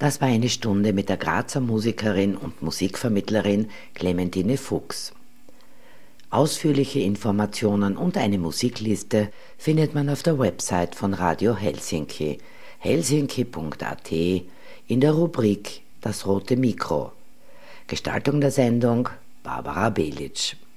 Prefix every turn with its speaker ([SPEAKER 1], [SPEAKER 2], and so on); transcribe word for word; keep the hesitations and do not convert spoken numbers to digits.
[SPEAKER 1] Das war eine Stunde mit der Grazer Musikerin und Musikvermittlerin Clementine Fuchs. Ausführliche Informationen und eine Musikliste findet man auf der Website von Radio Helsinki, helsinki punkt a t, in der Rubrik Das rote Mikro. Gestaltung der Sendung Barbara Belic.